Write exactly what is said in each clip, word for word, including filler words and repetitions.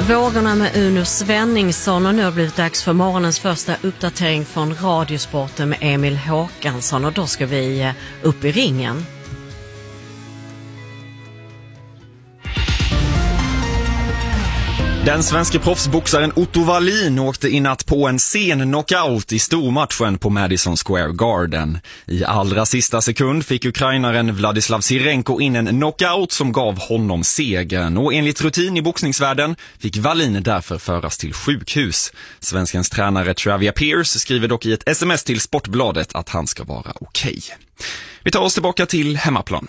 Vågorna med Uno Svenningsson, och nu har det blivit dags för morgonens första uppdatering från Radiosporten med Emil Håkansson, och då ska vi upp i ringen. Den svenska proffsboxaren Otto Wallin åkte i natt på en sen knockout i stormatchen på Madison Square Garden. I allra sista sekund fick ukrainaren Vladislav Sirenko in en knockout som gav honom segern, och enligt rutin i boxningsvärlden fick Wallin därför föras till sjukhus. Svenskens tränare Travia Pierce skriver dock i ett sms till Sportbladet att han ska vara okej. Vi tar oss tillbaka till hemmaplan.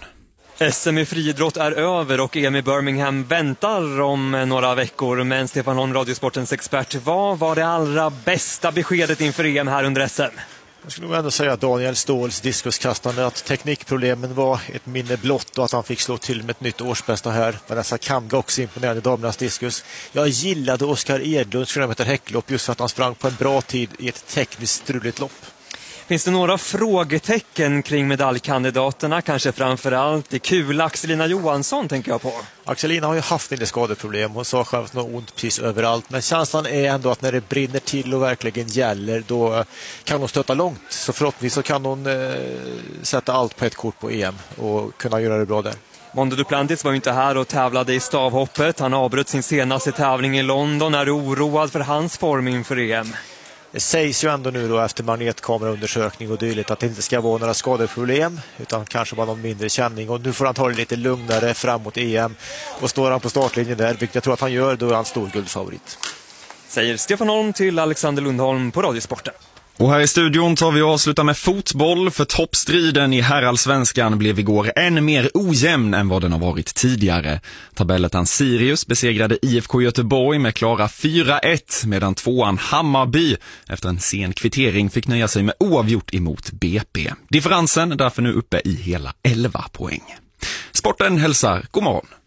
S M i friidrott är över och E M i Birmingham väntar om några veckor. Men Stefan Holm, Radiosportens expert, vad var det allra bästa beskedet inför E M här under S M? Jag skulle nog ändå säga att Daniel Ståhls diskuskastande, att teknikproblemen var ett minne blott och att han fick slå till med ett nytt årsbästa här. Vanessa Kamga också imponerande i damernas diskus. Jag gillade Oskar Edlunds fyra meter häcklopp just för att han sprang på en bra tid i ett tekniskt struligt lopp. Finns det några frågetecken kring medaljkandidaterna? Kanske framförallt i kula Axelina Johansson tänker jag på. Axelina har ju haft en del skadeproblem. Hon sa själv att något ont precis överallt. Men känslan är ändå att när det brinner till och verkligen gäller, då kan hon stöta långt. Så förhoppningsvis så kan hon eh, sätta allt på ett kort på E M och kunna göra det bra där. Mondo Duplantis var ju inte här och tävlade i stavhoppet. Han avbröt sin senaste tävling i London. Är du oroad för hans form inför E M? Det sägs ju ändå nu då efter magnetkameraundersökning och dylikt att det inte ska vara några skadeproblem utan kanske bara någon mindre känning, och nu får han ta det lite lugnare framåt E M, och står han på startlinjen där, vilket jag tror att han gör, då är han stor guldfavorit. Säger Stefan Holm till Alexander Lundholm på Radiosporten. Och här i studion tar vi och avslutar med fotboll, för toppstriden i herrallsvenskan blev igår än mer ojämn än vad den har varit tidigare. Tabellettan Sirius besegrade I F K Göteborg med klara fyra ett, medan tvåan Hammarby efter en sen kvittering fick nöja sig med oavgjort emot B P. Differensen är därför nu uppe i hela elva poäng. Sporten hälsar, god morgon.